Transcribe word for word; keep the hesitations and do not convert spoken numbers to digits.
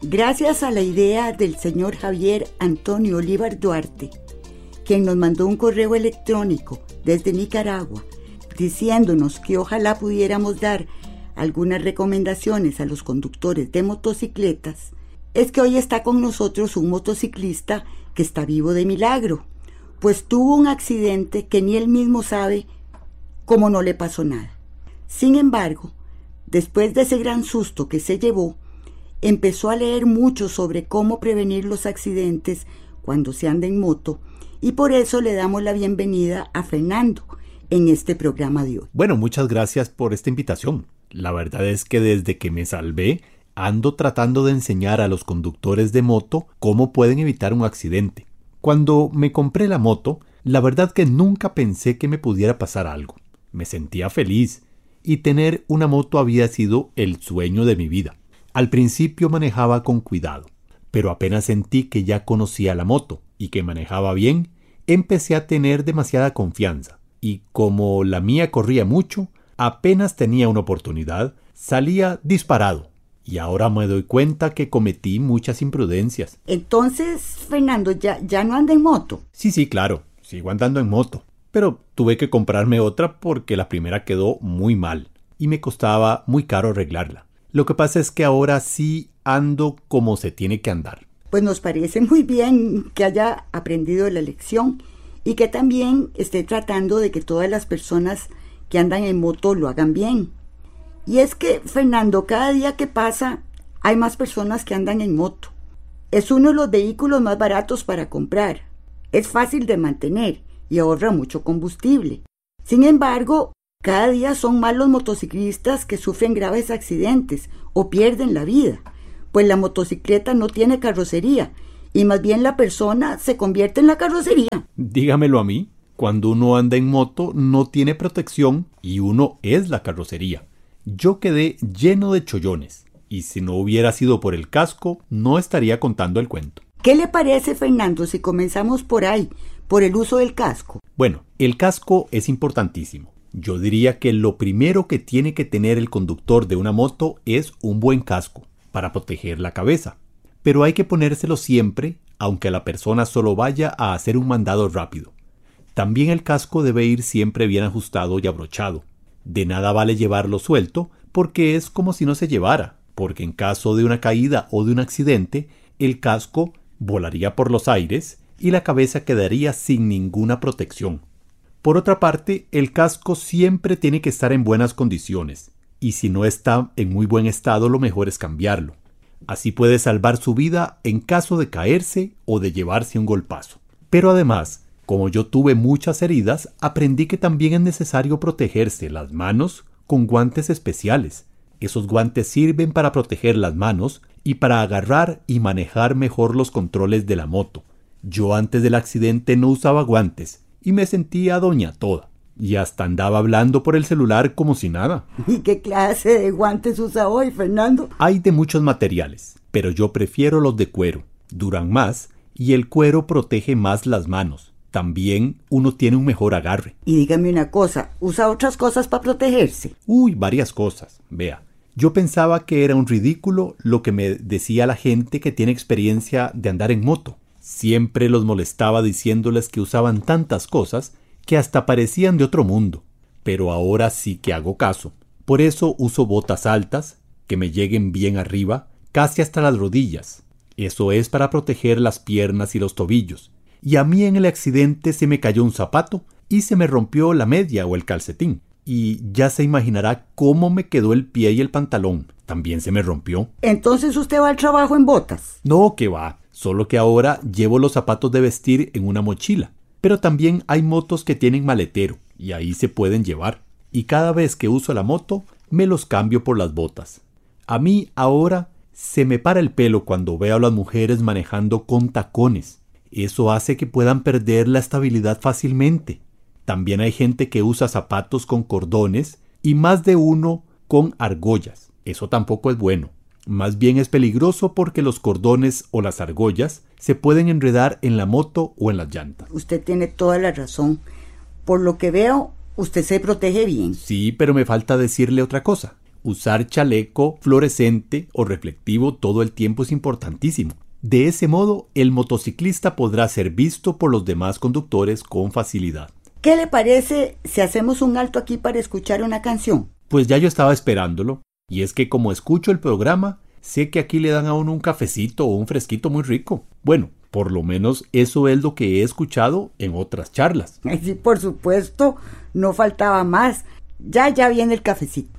Gracias a la idea del señor Javier Antonio Olivar Duarte, quien nos mandó un correo electrónico desde Nicaragua diciéndonos que ojalá pudiéramos dar algunas recomendaciones a los conductores de motocicletas, es que hoy está con nosotros un motociclista que está vivo de milagro, pues tuvo un accidente que ni él mismo sabe cómo no le pasó nada. Sin embargo, después de ese gran susto que se llevó, empezó a leer mucho sobre cómo prevenir los accidentes cuando se anda en moto, y por eso le damos la bienvenida a Fernando en este programa de hoy. Bueno, muchas gracias por esta invitación. La verdad es que desde que me salvé, ando tratando de enseñar a los conductores de moto cómo pueden evitar un accidente. Cuando me compré la moto, la verdad que nunca pensé que me pudiera pasar algo. Me sentía feliz y tener una moto había sido el sueño de mi vida. Al principio manejaba con cuidado, pero apenas sentí que ya conocía la moto y que manejaba bien, empecé a tener demasiada confianza. Y como la mía corría mucho, apenas tenía una oportunidad, salía disparado. Y ahora me doy cuenta que cometí muchas imprudencias. Entonces, Fernando, ¿ya, ya no anda en moto? Sí, sí, claro. Sigo andando en moto. Pero tuve que comprarme otra porque la primera quedó muy mal. Y me costaba muy caro arreglarla. Lo que pasa es que ahora sí ando como se tiene que andar. Pues nos parece muy bien que haya aprendido la lección y que también esté tratando de que todas las personas que andan en moto lo hagan bien. Y es que, Fernando, cada día que pasa hay más personas que andan en moto. Es uno de los vehículos más baratos para comprar. Es fácil de mantener y ahorra mucho combustible. Sin embargo, cada día son más los motociclistas que sufren graves accidentes o pierden la vida, pues la motocicleta no tiene carrocería y más bien la persona se convierte en la carrocería. Dígamelo a mí, cuando uno anda en moto no tiene protección y uno es la carrocería. Yo quedé lleno de chollones y si no hubiera sido por el casco no estaría contando el cuento. ¿Qué le parece, Fernando, si comenzamos por ahí, por el uso del casco? Bueno, el casco es importantísimo. Yo diría que lo primero que tiene que tener el conductor de una moto es un buen casco para proteger la cabeza. Pero hay que ponérselo siempre, aunque la persona solo vaya a hacer un mandado rápido. También el casco debe ir siempre bien ajustado y abrochado. De nada vale llevarlo suelto porque es como si no se llevara, porque en caso de una caída o de un accidente, el casco volaría por los aires y la cabeza quedaría sin ninguna protección. Por otra parte, el casco siempre tiene que estar en buenas condiciones, y si no está en muy buen estado, lo mejor es cambiarlo. Así puede salvar su vida en caso de caerse o de llevarse un golpazo. Pero además, como yo tuve muchas heridas, aprendí que también es necesario protegerse las manos con guantes especiales. Esos guantes sirven para proteger las manos y para agarrar y manejar mejor los controles de la moto. Yo antes del accidente no usaba guantes y me sentía doña toda. Y hasta andaba hablando por el celular como si nada. ¿Y qué clase de guantes usa hoy, Fernando? Hay de muchos materiales, pero yo prefiero los de cuero. Duran más y el cuero protege más las manos. También uno tiene un mejor agarre. Y dígame una cosa, ¿usa otras cosas para protegerse? Uy, varias cosas. Vea, yo pensaba que era un ridículo lo que me decía la gente que tiene experiencia de andar en moto. Siempre los molestaba diciéndoles que usaban tantas cosas que hasta parecían de otro mundo. Pero ahora sí que hago caso. Por eso uso botas altas, que me lleguen bien arriba, casi hasta las rodillas. Eso es para proteger las piernas y los tobillos. Y a mí en el accidente se me cayó un zapato y se me rompió la media o el calcetín. Y ya se imaginará cómo me quedó el pie y el pantalón. También se me rompió. ¿Entonces usted va al trabajo en botas? No, que va. Solo que ahora llevo los zapatos de vestir en una mochila. Pero también hay motos que tienen maletero y ahí se pueden llevar. Y cada vez que uso la moto, me los cambio por las botas. A mí ahora se me para el pelo cuando veo a las mujeres manejando con tacones. Eso hace que puedan perder la estabilidad fácilmente. También hay gente que usa zapatos con cordones y más de uno con argollas. Eso tampoco es bueno. Más bien es peligroso porque los cordones o las argollas se pueden enredar en la moto o en las llantas. Usted tiene toda la razón. Por lo que veo, usted se protege bien. Sí, pero me falta decirle otra cosa. usar chaleco fluorescente o reflectivo todo el tiempo es importantísimo. De ese modo, el motociclista podrá ser visto por los demás conductores con facilidad. ¿Qué le parece si hacemos un alto aquí para escuchar una canción? Pues ya yo estaba esperándolo, y es que como escucho el programa, sé que aquí le dan a uno un cafecito o un fresquito muy rico. Bueno, por lo menos eso es lo que he escuchado en otras charlas. Sí, por supuesto, no faltaba más. Ya, ya viene el cafecito.